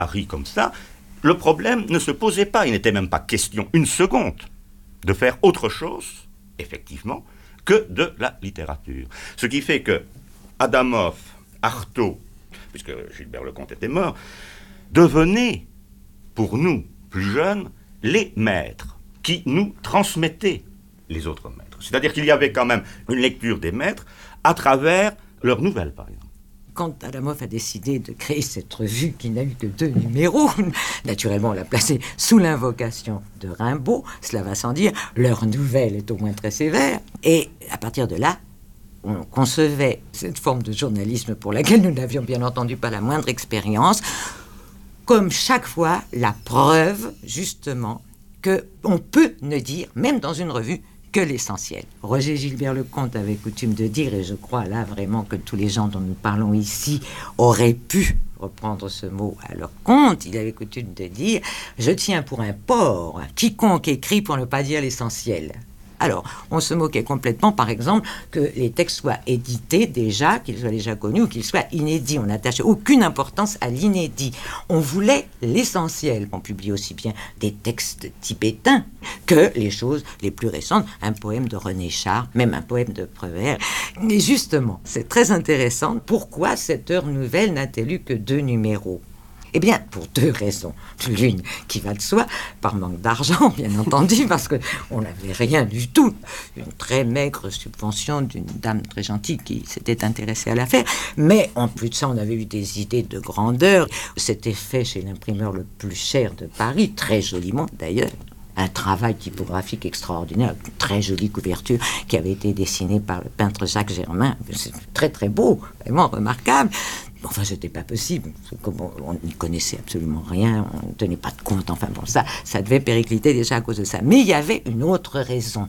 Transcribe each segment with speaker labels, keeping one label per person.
Speaker 1: Harry comme ça, le problème ne se posait pas. Il n'était même pas question une seconde de faire autre chose, effectivement, que de la littérature. Ce qui fait que Adamov, Artaud, puisque Gilbert Lecomte était mort, devenaient, pour nous, plus jeunes, les maîtres qui nous transmettaient les autres maîtres. C'est-à-dire qu'il y avait quand même une lecture des maîtres à travers leurs nouvelles, par exemple.
Speaker 2: Quand Adamov a décidé de créer cette revue qui n'a eu que 2 numéros, naturellement on l'a placée sous l'invocation de Rimbaud, cela va sans dire, leur nouvelle est au moins très sévère, et à partir de là, on concevait cette forme de journalisme pour laquelle nous n'avions bien entendu pas la moindre expérience, comme chaque fois la preuve, justement, qu'on peut ne dire, même dans une revue, que l'essentiel. Roger Gilbert Lecomte avait coutume de dire, et je crois là vraiment que tous les gens dont nous parlons ici auraient pu reprendre ce mot à leur compte, il avait coutume de dire « Je tiens pour un porc quiconque écrit pour ne pas dire l'essentiel ». Alors, on se moquait complètement, par exemple, que les textes soient édités déjà, qu'ils soient déjà connus ou qu'ils soient inédits. On n'attachait aucune importance à l'inédit. On voulait l'essentiel. On publie aussi bien des textes tibétains que les choses les plus récentes, un poème de René Char, même un poème de Prévert. Et justement, c'est très intéressant. Pourquoi cette heure nouvelle n'a-t-elle eu que 2 numéros ? Eh bien, pour 2 raisons. L'une qui va de soi, par manque d'argent, bien entendu, parce qu'on n'avait rien du tout. Une très maigre subvention d'une dame très gentille qui s'était intéressée à l'affaire. Mais en plus de ça, on avait eu des idées de grandeur. C'était fait chez l'imprimeur le plus cher de Paris, très joliment d'ailleurs. Un travail typographique extraordinaire, une très jolie couverture qui avait été dessinée par le peintre Jacques Germain. C'est très très beau, vraiment remarquable. Enfin, c'était pas possible. Comme on n'y connaissait absolument rien, on ne tenait pas de compte. Enfin bon, ça devait péricliter déjà à cause de ça. Mais il y avait une autre raison,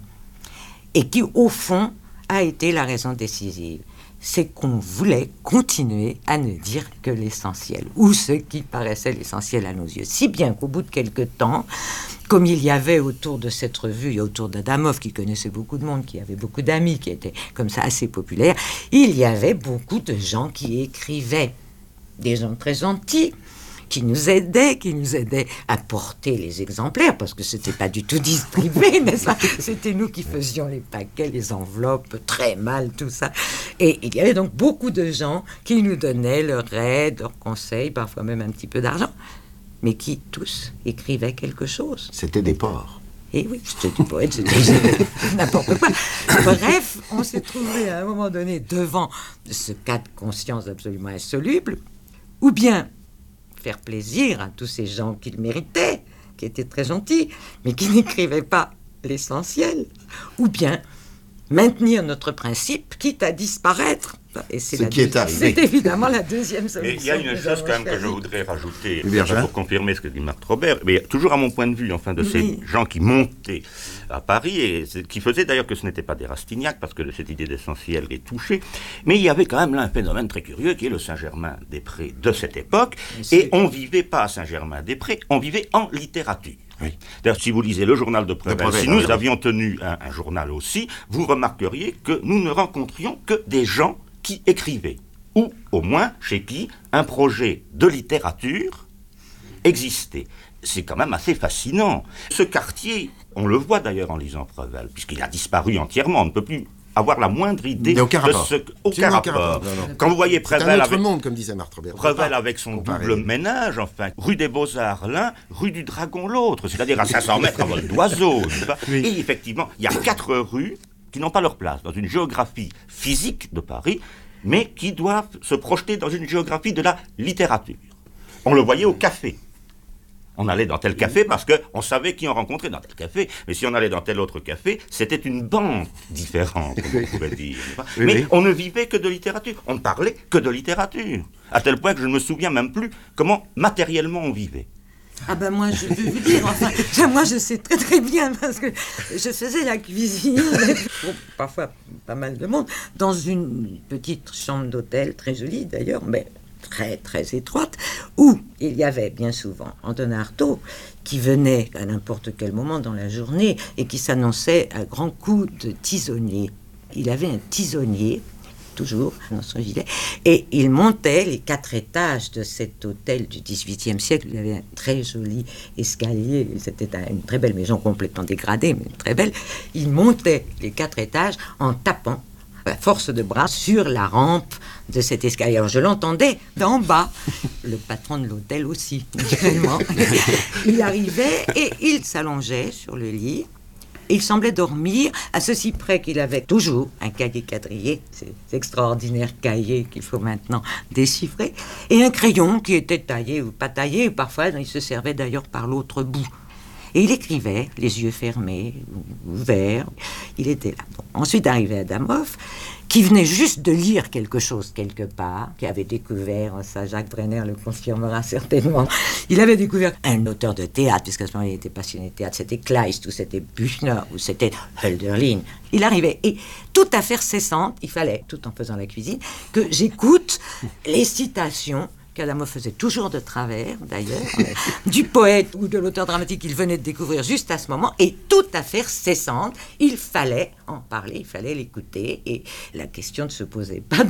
Speaker 2: et qui, au fond, a été la raison décisive. C'est qu'on voulait continuer à ne dire que l'essentiel, ou ce qui paraissait l'essentiel à nos yeux. Si bien qu'au bout de quelque temps, comme il y avait autour de cette revue et autour d'Adamov, qui connaissait beaucoup de monde, qui avait beaucoup d'amis, qui étaient comme ça assez populaires, il y avait beaucoup de gens qui écrivaient, des gens très gentils, qui nous aidaient à porter les exemplaires, parce que c'était pas du tout distribué, n'est-ce pas ? C'était nous qui faisions les paquets, les enveloppes, très mal, tout ça. Et il y avait donc beaucoup de gens qui nous donnaient leur aide, leurs conseils, parfois même un petit peu d'argent, mais qui tous écrivaient quelque chose.
Speaker 3: C'était des porcs.
Speaker 2: Et oui, c'était du poète, c'était n'importe quoi. Bref, on s'est trouvé à un moment donné devant ce cas de conscience absolument insoluble, ou bien faire plaisir à tous ces gens qui le méritaient, qui étaient très gentils, mais qui n'écrivaient pas l'essentiel, ou bien maintenir notre principe, quitte à disparaître. Et c'est c'est évidemment la deuxième solution.
Speaker 1: Mais il y a une chose quand même que je voudrais rajouter, pour confirmer ce que dit Marthe Robert, mais toujours à mon point de vue, enfin, de ces gens qui montaient à Paris, et qui faisaient d'ailleurs que ce n'était pas des Rastignac, parce que cette idée d'essentiel les touchait, mais il y avait quand même là un phénomène très curieux, qui est le Saint-Germain-des-Prés de cette époque, et on ne vivait pas à Saint-Germain-des-Prés, on vivait en littérature. Oui. D'ailleurs, si vous lisez le journal de Prévert, si nous avions tenu un journal aussi, vous remarqueriez que nous ne rencontrions que des gens qui écrivaient, ou au moins chez qui un projet de littérature existait. C'est quand même assez fascinant. Ce quartier, on le voit d'ailleurs en lisant Prévert, puisqu'il a disparu entièrement, on ne peut plus avoir la moindre idée
Speaker 3: aucun rapport.
Speaker 1: Aucun rapport. Non. Quand vous voyez Prévert
Speaker 3: comme disait Marthe Robert.
Speaker 1: Prévert avec son double ménage, enfin, rue des Beaux-Arts l'un, rue du Dragon l'autre, c'est-à-dire à 500 mètres à vol d'oiseau. Oui. Et effectivement, il y a 4 rues qui n'ont pas leur place dans une géographie physique de Paris, mais qui doivent se projeter dans une géographie de la littérature. On le voyait au café. On allait dans tel café parce qu'on savait qui on rencontrait dans tel café. Mais si on allait dans tel autre café, c'était une bande différente, on pouvait dire. Mais on ne vivait que de littérature. On ne parlait que de littérature. À tel point que je ne me souviens même plus comment matériellement on vivait.
Speaker 2: Ah ben moi, je peux vous dire, enfin, moi je sais très très bien, parce que je faisais la cuisine, pour parfois pas mal de monde, dans une petite chambre d'hôtel, très jolie d'ailleurs, mais très très étroite, où il y avait bien souvent Antonin Artaud, qui venait à n'importe quel moment dans la journée, et qui s'annonçait à grands coups de tisonnier. Il avait un tisonnier toujours dans son gilet. Et il montait les 4 étages de cet hôtel du XVIIIe siècle. Il avait un très joli escalier. C'était une très belle maison, complètement dégradée, mais très belle. Il montait les 4 étages en tapant à force de bras sur la rampe de cet escalier. Alors je l'entendais d'en bas, le patron de l'hôtel aussi, naturellement. Il arrivait et il s'allongeait sur le lit. Il semblait dormir, à ceci près qu'il avait toujours un cahier quadrillé, ces extraordinaires cahiers qu'il faut maintenant déchiffrer, et un crayon qui était taillé ou pas taillé, parfois il se servait d'ailleurs par l'autre bout. Et il écrivait, les yeux fermés, ouverts, il était là. Bon. Ensuite arrivait Adamov, qui venait juste de lire quelque chose quelque part, qui avait découvert, ça Jacques Brenner le confirmera certainement, il avait découvert un auteur de théâtre, puisqu'à ce moment il était passionné de théâtre, c'était Kleist, ou c'était Büchner, ou c'était Hölderlin. Il arrivait, et tout à faire cessante, il fallait, tout en faisant la cuisine, que j'écoute les citations qu'Adamov faisait toujours de travers, d'ailleurs, du poète ou de l'auteur dramatique qu'il venait de découvrir juste à ce moment, et tout à faire cessante, il fallait en parler, il fallait l'écouter, et la question ne se posait pas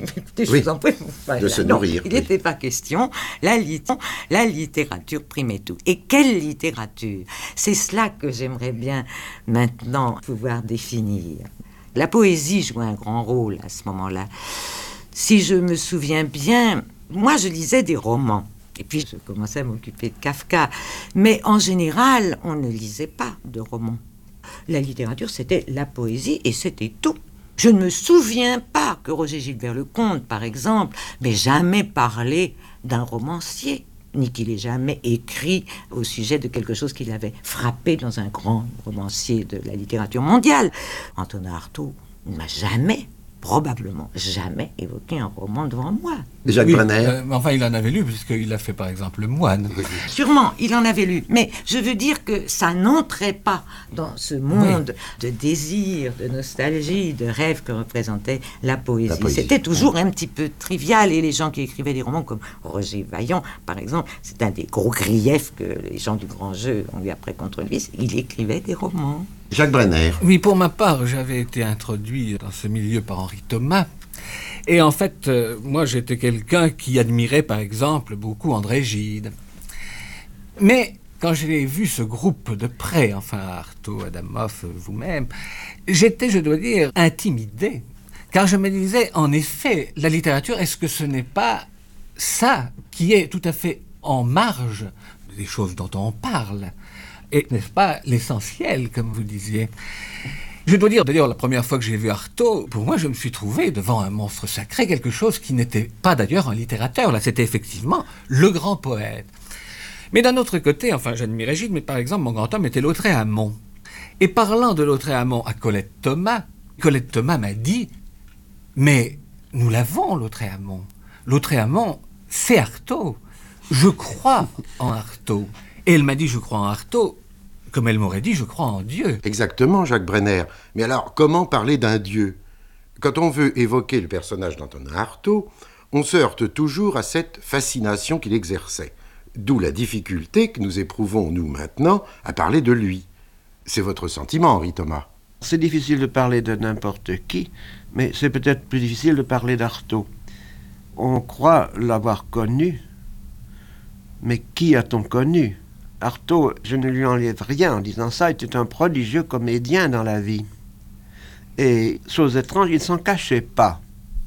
Speaker 3: de se nourrir.
Speaker 2: Il n'était pas question, la littérature primait tout. Et quelle littérature? C'est cela que j'aimerais bien maintenant pouvoir définir. La poésie joue un grand rôle à ce moment-là. Si je me souviens bien, moi, je lisais des romans. Et puis, je commençais à m'occuper de Kafka. Mais en général, on ne lisait pas de romans. La littérature, c'était la poésie et c'était tout. Je ne me souviens pas que Roger Gilbert-Lecomte, par exemple, n'ait jamais parlé d'un romancier, ni qu'il ait jamais écrit au sujet de quelque chose qui l'avait frappé dans un grand romancier de la littérature mondiale. Antonin Artaud n'a jamais, probablement jamais évoqué un roman devant moi.
Speaker 3: Jacques Brenner.
Speaker 4: Enfin, il en avait lu, puisqu'il a fait, par exemple, Le Moine.
Speaker 2: Sûrement, il en avait lu. Mais je veux dire que ça n'entrait pas dans ce monde de désir, de nostalgie, de rêve que représentait la poésie. C'était toujours un petit peu trivial. Et les gens qui écrivaient des romans, comme Roger Vaillant, par exemple, c'est un des gros griefs que les gens du grand jeu ont eu après contre lui. Il écrivait des romans.
Speaker 3: Jacques Brenner.
Speaker 4: Oui, pour ma part, j'avais été introduit dans ce milieu par Henri Thomas. Et en fait, moi, j'étais quelqu'un qui admirait, par exemple, beaucoup André Gide. Mais quand j'ai vu ce groupe de près, enfin, Artaud, Adamov, vous-même, j'étais, je dois dire, intimidé. Car je me disais, en effet, la littérature, est-ce que ce n'est pas ça qui est tout à fait en marge des choses dont on parle? Et n'est-ce pas l'essentiel, comme vous disiez? Je dois dire, d'ailleurs, la première fois que j'ai vu Artaud, pour moi, je me suis trouvé devant un monstre sacré, quelque chose qui n'était pas d'ailleurs un littérateur. Là, c'était effectivement le grand poète. Mais d'un autre côté, enfin, j'admirais Gide, mais par exemple, mon grand homme était Lautréamont. Et parlant de Lautréamont à Colette Thomas m'a dit, mais nous l'avons, Lautréamont. Lautréamont, c'est Artaud. Je crois en Artaud. Et elle m'a dit, je crois en Artaud, comme elle m'aurait dit, je crois en Dieu.
Speaker 3: Exactement, Jacques Brenner. Mais alors, comment parler d'un Dieu? Quand on veut évoquer le personnage d'Antonin Artaud, on se heurte toujours à cette fascination qu'il exerçait. D'où la difficulté que nous éprouvons, nous, maintenant, à parler de lui. C'est votre sentiment, Henri Thomas.
Speaker 5: C'est difficile de parler de n'importe qui, mais c'est peut-être plus difficile de parler d'Artaud. On croit l'avoir connu, mais qui a-t-on connu? Artaud, je ne lui enlève rien en disant ça, était un prodigieux comédien dans la vie. Et, chose étrange, il ne s'en cachait pas.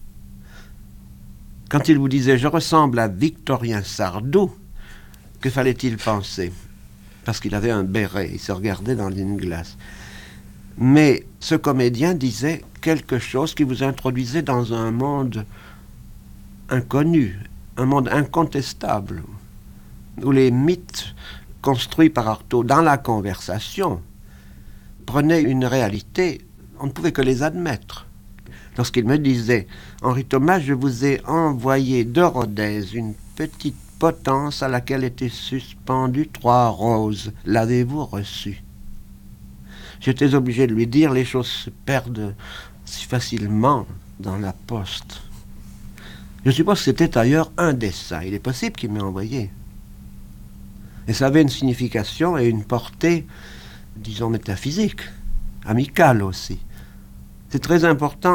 Speaker 5: Quand il vous disait « je ressemble à Victorien Sardou », que fallait-il penser? Parce qu'il avait un béret, il se regardait dans une glace. Mais ce comédien disait quelque chose qui vous introduisait dans un monde inconnu, un monde incontestable, où les mythes construits par Artaud dans la conversation prenaient une réalité, on ne pouvait que les admettre. Lorsqu'il me disait « Henri Thomas, je vous ai envoyé de Rodez une petite potence à laquelle étaient suspendues 3 roses. L'avez-vous reçue ?» J'étais obligé de lui dire « Les choses se perdent si facilement dans la poste. » Je suppose que c'était ailleurs un dessin. Il est possible qu'il m'ait envoyé. Et ça avait une signification et une portée, disons, métaphysique, amicale aussi. C'est très important,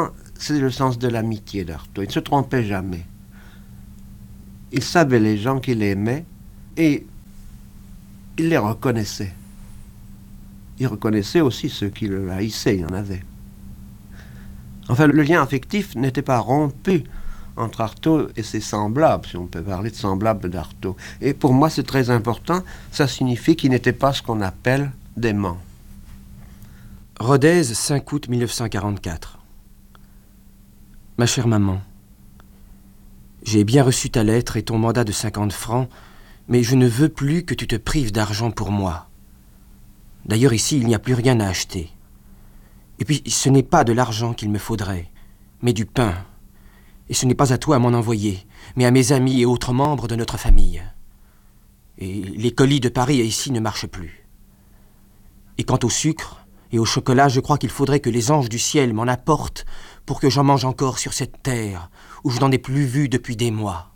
Speaker 5: c'est le sens de l'amitié d'Artaud. Il ne se trompait jamais. Il savait les gens qu'il aimait et il les reconnaissait. Il reconnaissait aussi ceux qui le haïssaient, il y en avait. Enfin, le lien affectif n'était pas rompu entre Artaud et ses semblables, si on peut parler de semblables d'Artaud. Et pour moi, c'est très important, ça signifie qu'il n'était pas ce qu'on appelle dément.
Speaker 6: Rodez, 5 août 1944. Ma chère maman, j'ai bien reçu ta lettre et ton mandat de 50 francs, mais je ne veux plus que tu te prives d'argent pour moi. D'ailleurs, ici, il n'y a plus rien à acheter. Et puis, ce n'est pas de l'argent qu'il me faudrait, mais du pain. Et ce n'est pas à toi à m'en envoyer, mais à mes amis et autres membres de notre famille. Et les colis de Paris et ici ne marchent plus. Et quant au sucre et au chocolat, je crois qu'il faudrait que les anges du ciel m'en apportent pour que j'en mange encore sur cette terre où je n'en ai plus vu depuis des mois.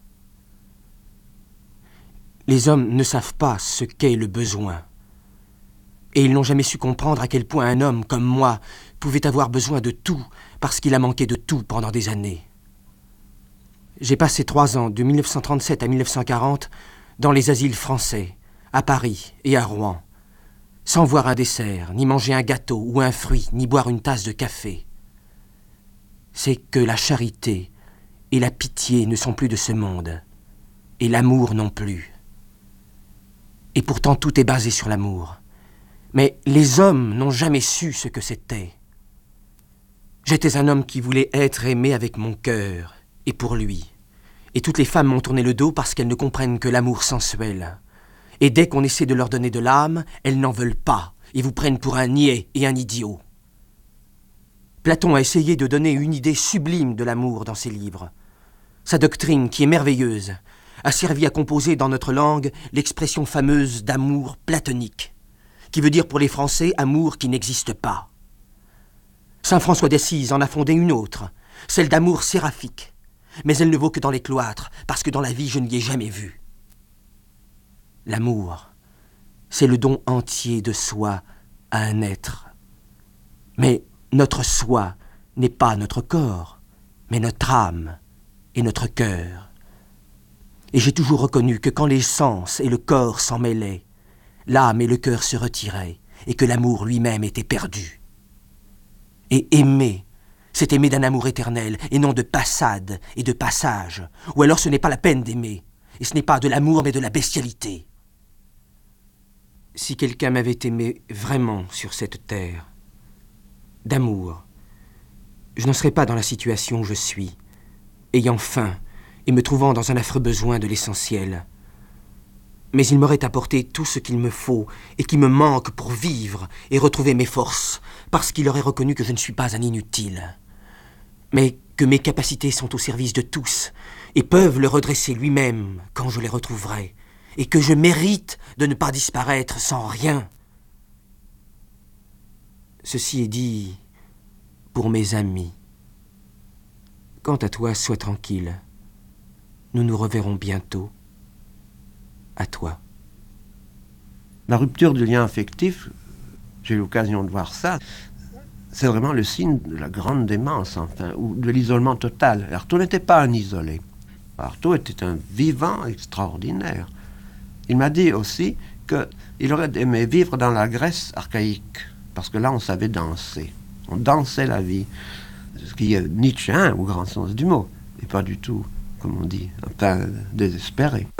Speaker 6: Les hommes ne savent pas ce qu'est le besoin. Et ils n'ont jamais su comprendre à quel point un homme comme moi pouvait avoir besoin de tout parce qu'il a manqué de tout pendant des années. J'ai passé 3 ans, de 1937 à 1940, dans les asiles français, à Paris et à Rouen, sans voir un dessert, ni manger un gâteau ou un fruit, ni boire une tasse de café. C'est que la charité et la pitié ne sont plus de ce monde, et l'amour non plus. Et pourtant tout est basé sur l'amour. Mais les hommes n'ont jamais su ce que c'était. J'étais un homme qui voulait être aimé avec mon cœur, et pour lui. Et toutes les femmes m'ont tourné le dos parce qu'elles ne comprennent que l'amour sensuel. Et dès qu'on essaie de leur donner de l'âme, elles n'en veulent pas, et vous prennent pour un niais et un idiot. Platon a essayé de donner une idée sublime de l'amour dans ses livres. Sa doctrine, qui est merveilleuse, a servi à composer dans notre langue l'expression fameuse d'amour platonique, qui veut dire pour les Français amour qui n'existe pas. Saint François d'Assise en a fondé une autre, celle d'amour séraphique, mais elle ne vaut que dans les cloîtres, parce que dans la vie je n'y ai jamais vu. L'amour, c'est le don entier de soi à un être. Mais notre soi n'est pas notre corps, mais notre âme et notre cœur. Et j'ai toujours reconnu que quand les sens et le corps s'en mêlaient, l'âme et le cœur se retiraient, et que l'amour lui-même était perdu. Et aimer, c'est aimer d'un amour éternel, et non de passade et de passage, ou alors ce n'est pas la peine d'aimer, et ce n'est pas de l'amour mais de la bestialité. Si quelqu'un m'avait aimé vraiment sur cette terre, d'amour, je n'en serais pas dans la situation où je suis, ayant faim et me trouvant dans un affreux besoin de l'essentiel. Mais il m'aurait apporté tout ce qu'il me faut et qui me manque pour vivre et retrouver mes forces, parce qu'il aurait reconnu que je ne suis pas un inutile, mais que mes capacités sont au service de tous et peuvent le redresser lui-même quand je les retrouverai, et que je mérite de ne pas disparaître sans rien. Ceci est dit pour mes amis. Quant à toi, sois tranquille. Nous nous reverrons bientôt. À toi.
Speaker 5: La rupture du lien affectif, j'ai eu l'occasion de voir ça, c'est vraiment le signe de la grande démence, enfin, ou de l'isolement total. Artaud n'était pas un isolé. Artaud était un vivant extraordinaire. Il m'a dit aussi qu'il aurait aimé vivre dans la Grèce archaïque, parce que là, on savait danser. On dansait la vie, ce qui est nietzschéen au grand sens du mot, et pas du tout, comme on dit, un peu désespéré.